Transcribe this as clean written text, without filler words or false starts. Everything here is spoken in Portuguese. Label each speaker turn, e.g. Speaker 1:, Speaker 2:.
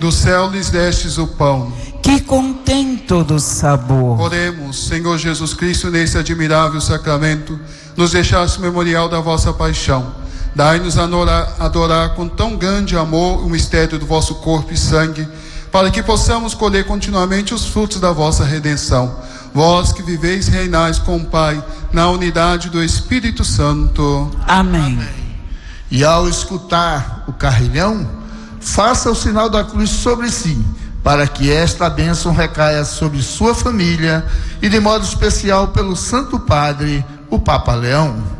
Speaker 1: Do céu lhes destes o pão,
Speaker 2: que contém todo sabor.
Speaker 1: Oremos, Senhor Jesus Cristo, nesse admirável sacramento, nos deixaste memorial da vossa paixão. Dai-nos a adorar com tão grande amor o mistério do vosso corpo e sangue, para que possamos colher continuamente os frutos da vossa redenção. Vós que viveis e reinais com o Pai, na unidade do Espírito Santo.
Speaker 2: Amém.
Speaker 3: E ao escutar o carrilhão, faça o sinal da cruz sobre si, para que esta bênção recaia sobre sua família e de modo especial pelo Santo Padre, o Papa Leão.